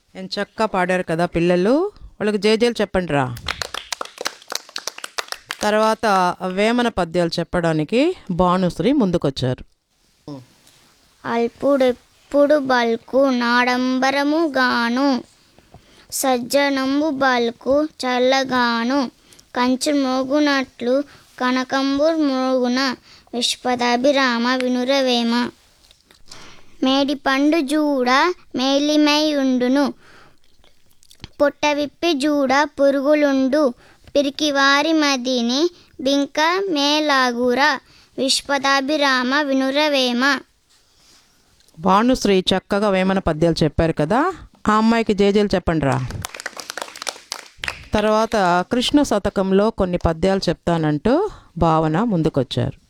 ఎంచక్కా పాడారు కదా పిల్లలు. వాళ్ళకి జేజేలు చెప్పండి రా. తర్వాత వేమన పద్యాలు చెప్పడానికి భానుశ్రీ ముందుకొచ్చారు. అల్పుడెప్పుడు బల్కు నాడంబరము గాను, సజ్జనంబు బల్కు చల్లగాను, కంచు మోగునట్లు కనకంబు మోగున, విశ్వదాభిరామ వినురవేమ. మేడి పండు జూడ మేలిమై ఉండును, పొట్ట విప్పి జూడ పురుగులుండు, పిరికివారి మదిని బింక మేలాగురా, విశ్వదాభిరామ వినురవేమ. భానుశ్రీ చక్కగా వేమన పద్యాలు చెప్పారు కదా, ఆ అమ్మాయికి జేజేలు చెప్పండి రా. తర్వాత కృష్ణ శతకంలో కొన్ని పద్యాలు చెప్తానంటూ భావన ముందుకొచ్చారు.